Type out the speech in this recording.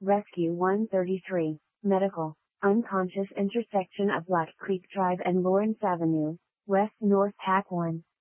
Rescue 133, Medical, unconscious intersection of Black Creek Drive and Lawrence Avenue, West North Pac 1.